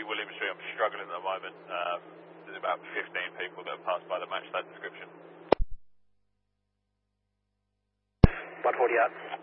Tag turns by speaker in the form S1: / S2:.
S1: William Street. I'm struggling at the moment. There's about 15 people that have passed by that match that description.
S2: 140 out.